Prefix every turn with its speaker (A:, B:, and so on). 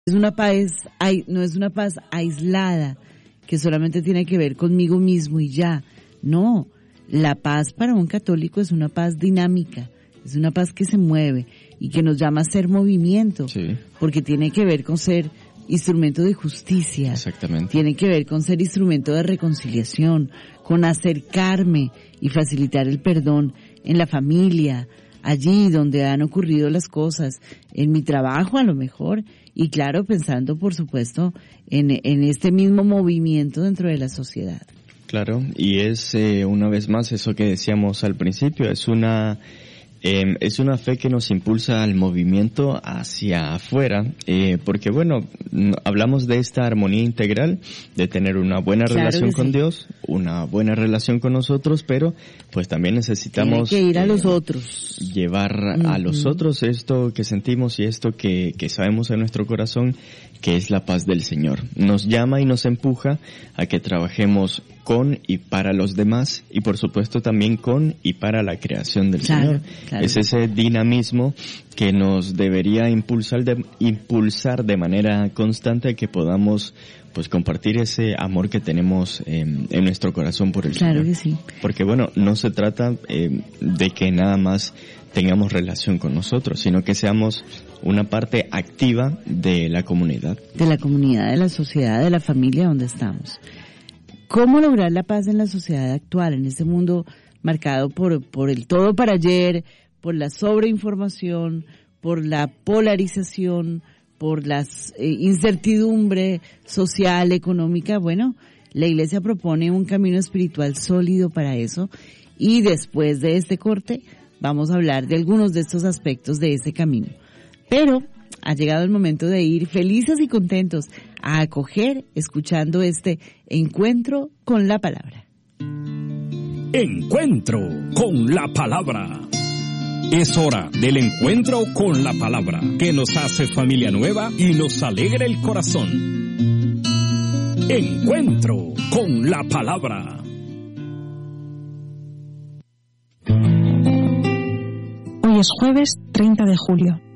A: no es una paz aislada, que solamente tiene que ver conmigo mismo y ya. No, la paz para un católico es una paz dinámica, es una paz que se mueve y que nos llama a ser movimiento,
B: sí,
A: porque tiene que ver con ser instrumento de justicia,
B: exactamente,
A: tiene que ver con ser instrumento de reconciliación, con acercarme y facilitar el perdón en la familia, allí donde han ocurrido las cosas, en mi trabajo a lo mejor, y claro, pensando por supuesto en este mismo movimiento dentro de la sociedad.
B: Claro, y es una vez más eso que decíamos al principio, es una fe que nos impulsa al movimiento hacia afuera, porque bueno, hablamos de esta armonía integral, de tener una buena relación con Dios, una buena relación con nosotros, pero pues también necesitamos
A: tiene que ir a los otros,
B: llevar a los otros esto que sentimos y esto que sabemos en nuestro corazón, que es la paz del Señor. Nos llama y nos empuja a que trabajemos con y para los demás, y por supuesto también con y para la creación del Señor. Claro. Es ese dinamismo que nos debería impulsar de manera constante, que podamos pues compartir ese amor que tenemos en nuestro corazón por el Señor.
A: Claro que sí.
B: Porque bueno, no se trata de que nada más tengamos relación con nosotros, sino que seamos una parte activa de la comunidad.
A: De la comunidad, de la sociedad, de la familia donde estamos. ¿Cómo lograr la paz en la sociedad actual, en este mundo marcado por el todo para ayer, por la sobreinformación, por la polarización, por la incertidumbre social, económica? Bueno, la Iglesia propone un camino espiritual sólido para eso, y después de este corte vamos a hablar de algunos de estos aspectos de ese camino. Pero ha llegado el momento de ir felices y contentos a acoger, escuchando este encuentro con la palabra.
C: Encuentro con la palabra. Es hora del encuentro con la palabra, que nos hace familia nueva y nos alegra el corazón. Encuentro con la palabra.
D: Hoy es jueves 30 de julio.